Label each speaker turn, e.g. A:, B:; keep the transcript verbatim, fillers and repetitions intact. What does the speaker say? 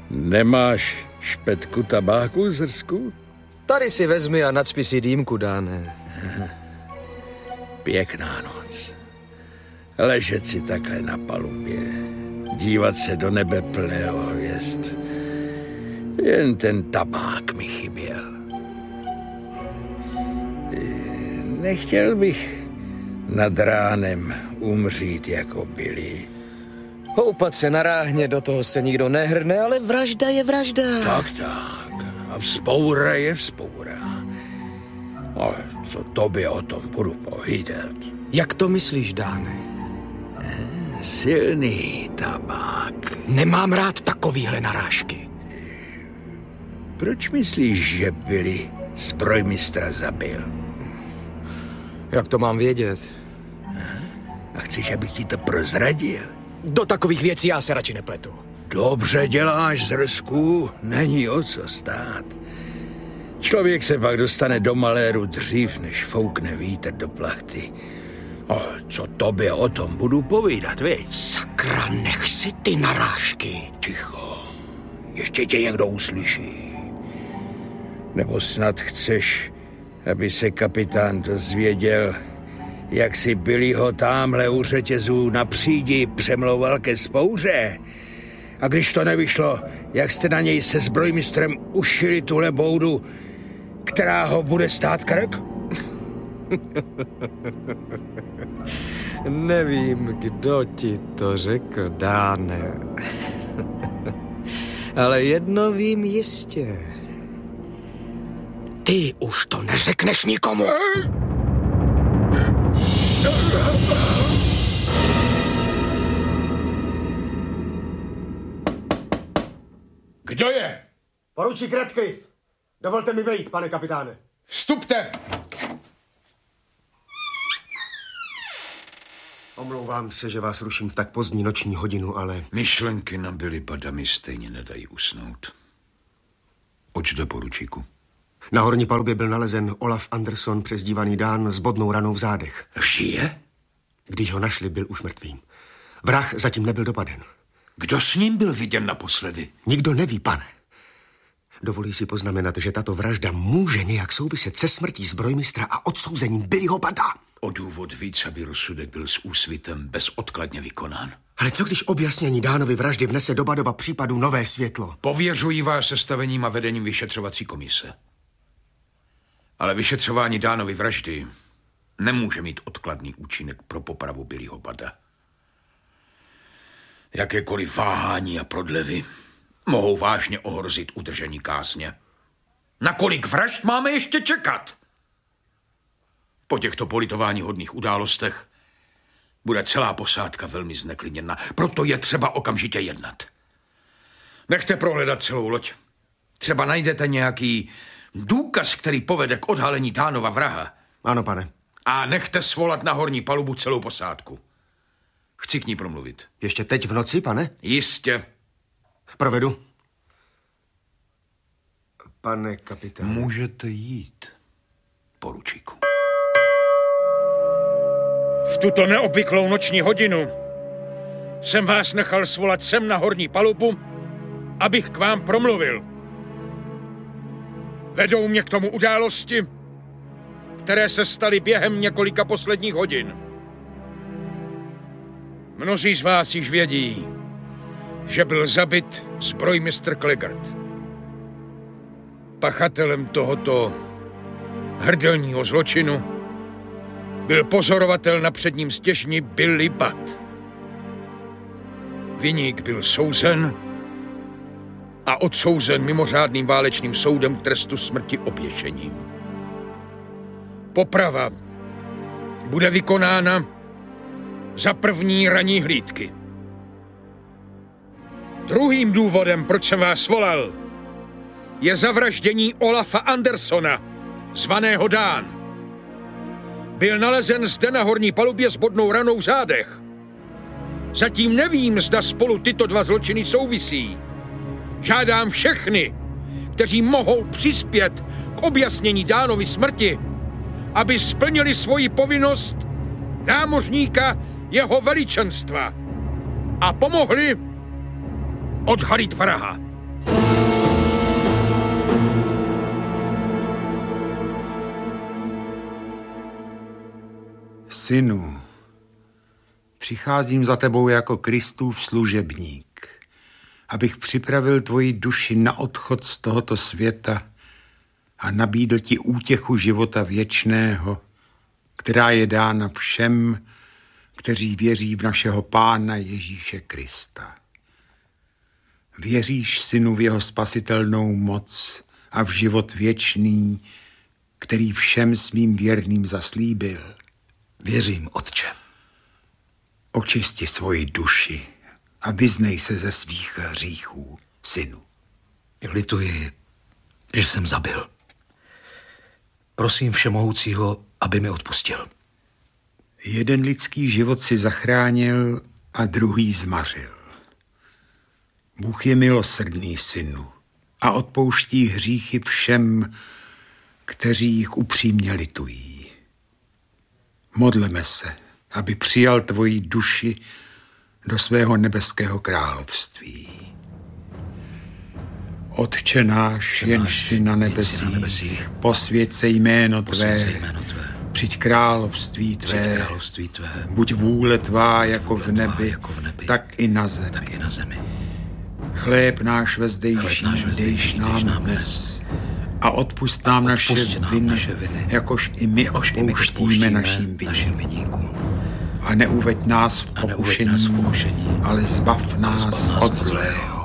A: Nemáš špetku tabáku, Zrsku?
B: Tady si vezmi a nacpi si dýmku, Dáne.
A: Pěkná noc. Ležet si takhle na palubě. Dívat se do nebe plného hvězd. Jen ten tabák mi chyběl. Nechtěl bych nad ránem umřít jako Billy.
B: Houpat se na ráhně, do toho se nikdo nehrne, ale vražda je vražda.
A: Tak, tak. A vzpoura je vzpoura. A co tobě o tom budu povídat?
B: Jak to myslíš, Dáne?
A: Silný tabák.
B: Nemám rád takovýhle narážky.
A: Proč myslíš, že Billy zbrojmistra zabil?
B: Jak to mám vědět?
A: A chceš, abych ti to prozradil?
B: Do takových věcí já se radši nepletu.
A: Dobře děláš, Zrsku, není o co stát. Člověk se pak dostane do maléru dřív, než foukne vítr do plachty. A co tobě o tom budu povídat, viď?
B: Sakra, nech si ty narážky.
A: Ticho, ještě tě někdo uslyší. Nebo snad chceš, aby se kapitán dozvěděl, jak si Billyho támhle u řetězů na přídi přemlouval ke spouře? A když to nevyšlo, jak jste na něj se zbrojmistrem ušili tuhle boudu, která ho bude stát krk?
B: Nevím, kdo ti to řekl, Dáne. Ale jedno vím jistě. Ty už to neřekneš nikomu.
C: Kdo je?
D: Poručík Radcliffe. Dovolte mi vejít, pane kapitáne.
C: Vstupte!
D: Omlouvám se, že vás ruším v tak pozdní noční hodinu, ale...
C: Myšlenky na Billy Budda mi stejně nedají usnout. Oč jde, poručíku?
D: Na horní palubě byl nalezen Olaf Anderson, přezdívaný Dán, s bodnou ranou v zádech.
C: Žije?
D: Když ho našli, byl už mrtvý. Vrah zatím nebyl dopaden.
C: Kdo s ním byl viděn naposledy?
D: Nikdo neví, pane. Dovolí si poznamenat, že tato vražda může nějak souviset se smrtí zbrojmistra a odsouzením Billyho Budda.
C: O důvod víc, aby rozsudek byl s úsvitem bezodkladně vykonán.
D: Ale co když objasnění Dánovy vraždy vnese do Buddova případu nové světlo?
C: Pověřuji vás sestavením a vedením vyšetřovací komise. Ale vyšetřování Dánovy vraždy nemůže mít odkladný účinek pro popravu Billyho Budda. Jakékoliv váhání a prodlevy mohou vážně ohrozit udržení kázně. Na kolik vražd máme ještě čekat? Po těchto politováníhodných událostech bude celá posádka velmi zneklidněna. Proto je třeba okamžitě jednat. Nechte prohledat celou loď. Třeba najdete nějaký důkaz, který povede k odhalení Dánova vraha.
D: Ano, pane.
C: A nechte svolat na horní palubu celou posádku. Chci k ní promluvit.
D: Ještě teď v noci, pane?
C: Jistě.
D: Provedu. Pane kapitán.
C: Můžete jít, poručíku.
E: V tuto neobvyklou noční hodinu jsem vás nechal svolat sem na horní palubu, abych k vám promluvil. Vedou mě k tomu události, které se staly během několika posledních hodin. Mnozí z vás již vědí, že byl zabit zbrojmistr Claggart. Pachatelem tohoto hrdelního zločinu byl pozorovatel na předním stěžni Billy Budd. Viník byl souzen a odsouzen mimořádným válečným soudem k trestu smrti oběšením. Poprava bude vykonána za první ranní hlídky. Druhým důvodem, proč jsem vás volal, je zavraždění Olafa Andersona, zvaného Dán. Byl nalezen zde na horní palubě s bodnou ranou v zádech. Zatím nevím, zda spolu tyto dva zločiny souvisí. Žádám všechny, kteří mohou přispět k objasnění Dánovy smrti, aby splnili svoji povinnost námořníka jeho veličenstva a pomohli odhalit vraha.
F: Synu, přicházím za tebou jako Kristův služebník, abych připravil tvoji duši na odchod z tohoto světa a nabídl ti útěchu života věčného, která je dána všem, kteří věří v našeho Pána Ježíše Krista. Věříš, synu, v jeho spasitelnou moc a v život věčný, který všem svým věrným zaslíbil?
G: Věřím, otče.
F: Očisti svoji duši a vyznej se ze svých hříchů, synu.
G: Lituji, že jsem zabil. Prosím Všemohoucího, aby mi odpustil.
F: Jeden lidský život si zachránil a druhý zmařil. Bůh je milosrdný, synu, a odpouští hříchy všem, kteří jich upřímně litují. Modleme se, aby přijal tvoji duši do svého nebeského království. Otče náš, jenž jsi na nebesích, na nebesích posvěť se jméno tvé,
G: se jméno tvé.
F: Přijď království tvé,
G: Přijď království tvé.
F: Buď vůle tvá jako,
G: vůle
F: v, nebi,
G: tvá jako v nebi,
F: tak i na zemi.
G: Tak i na zemi.
F: Chléb náš vezdejší,
G: náš vezdejší
F: dej nám dnes. A odpust nám, naše,
G: nám
F: viny,
G: naše viny,
F: jakož i my
G: jakož
F: odpouštíme,
G: odpouštíme
F: našim,
G: našim viníkům.
F: A neuveď nás v
G: A neuveď
F: pokušení,
G: nás v pokušení,
F: ale zbav nás,
G: ale zbav nás
F: od
G: od
F: zlého.
G: zlého.